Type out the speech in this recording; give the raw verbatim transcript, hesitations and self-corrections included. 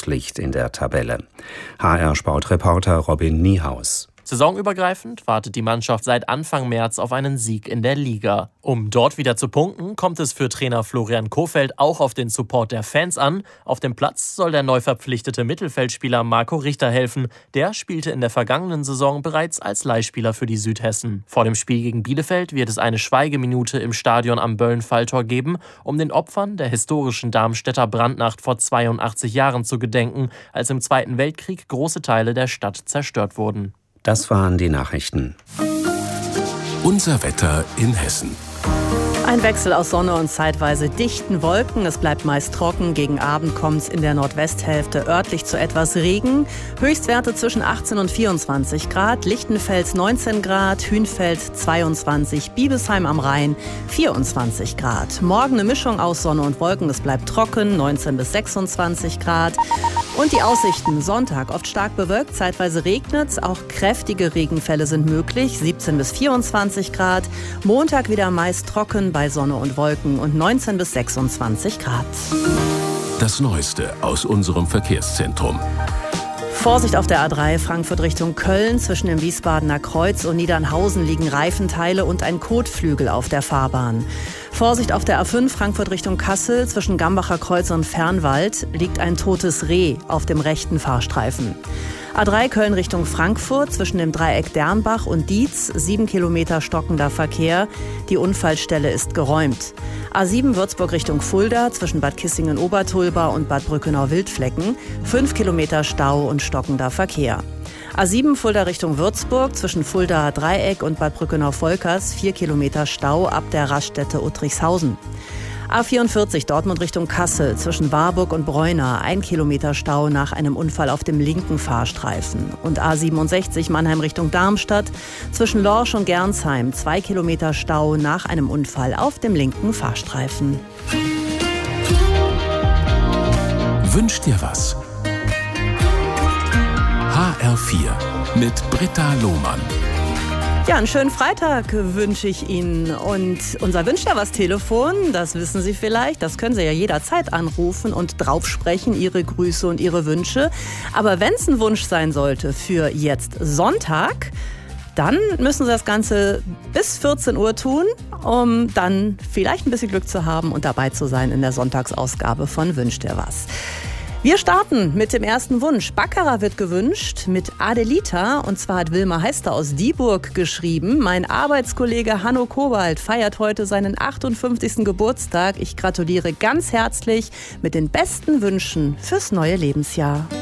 Schlusslicht in der Tabelle. H R-Sportreporter Robin Niehaus. Saisonübergreifend wartet die Mannschaft seit Anfang März auf einen Sieg in der Liga. Um dort wieder zu punkten, kommt es für Trainer Florian Kohfeldt auch auf den Support der Fans an. Auf dem Platz soll der neu verpflichtete Mittelfeldspieler Marco Richter helfen. Der spielte in der vergangenen Saison bereits als Leihspieler für die Südhessen. Vor dem Spiel gegen Bielefeld wird es eine Schweigeminute im Stadion am Böllen-Falltor geben, um den Opfern der historischen Darmstädter Brandnacht vor zweiundachtzig Jahren zu gedenken, als im Zweiten Weltkrieg große Teile der Stadt zerstört wurden. Das waren die Nachrichten. Unser Wetter in Hessen. Ein Wechsel aus Sonne und zeitweise dichten Wolken. Es bleibt meist trocken. Gegen Abend kommt es in der Nordwesthälfte örtlich zu etwas Regen. Höchstwerte zwischen achtzehn und vierundzwanzig Grad. Lichtenfels neunzehn Grad, Hünfeld zweiundzwanzig, Biebesheim am Rhein vierundzwanzig Grad. Morgen eine Mischung aus Sonne und Wolken. Es bleibt trocken, neunzehn bis sechsundzwanzig Grad. Und die Aussichten: Sonntag oft stark bewölkt, zeitweise regnet es. Auch kräftige Regenfälle sind möglich, siebzehn bis vierundzwanzig Grad. Montag wieder meist trocken bei Sonne und Wolken und neunzehn bis sechsundzwanzig Grad. Das Neueste aus unserem Verkehrszentrum. Vorsicht auf der A drei Frankfurt Richtung Köln. Zwischen dem Wiesbadener Kreuz und Niedernhausen liegen Reifenteile und ein Kotflügel auf der Fahrbahn. Vorsicht auf der A fünf Frankfurt Richtung Kassel. Zwischen Gambacher Kreuz und Fernwald liegt ein totes Reh auf dem rechten Fahrstreifen. A drei Köln Richtung Frankfurt, zwischen dem Dreieck Dernbach und Dietz, sieben Kilometer stockender Verkehr. Die Unfallstelle ist geräumt. A sieben Würzburg Richtung Fulda, zwischen Bad Kissingen-Obertulba und Bad Brückenau-Wildflecken, fünf Kilometer Stau und stockender Verkehr. A sieben Fulda Richtung Würzburg, zwischen Fulda Dreieck und Bad Brückenau-Volkers, vier Kilometer Stau ab der Raststätte Uttrichshausen. A vierundvierzig Dortmund Richtung Kassel, zwischen Warburg und Bräuna, ein Kilometer Stau nach einem Unfall auf dem linken Fahrstreifen. Und A siebenundsechzig Mannheim Richtung Darmstadt, zwischen Lorsch und Gernsheim, zwei Kilometer Stau nach einem Unfall auf dem linken Fahrstreifen. Wünsch dir was? H R vier mit Britta Lohmann. Ja, einen schönen Freitag wünsche ich Ihnen. Und unser Wünsch dir was Telefon, das wissen Sie vielleicht, das können Sie ja jederzeit anrufen und drauf sprechen, Ihre Grüße und Ihre Wünsche. Aber wenn es ein Wunsch sein sollte für jetzt Sonntag, dann müssen Sie das Ganze bis vierzehn Uhr tun, um dann vielleicht ein bisschen Glück zu haben und dabei zu sein in der Sonntagsausgabe von Wünsch dir was. Wir starten mit dem ersten Wunsch. Baccarat wird gewünscht mit Adelita. Und zwar hat Wilma Heister aus Dieburg geschrieben: Mein Arbeitskollege Hanno Kowald feiert heute seinen achtundfünfzigsten Geburtstag. Ich gratuliere ganz herzlich mit den besten Wünschen fürs neue Lebensjahr.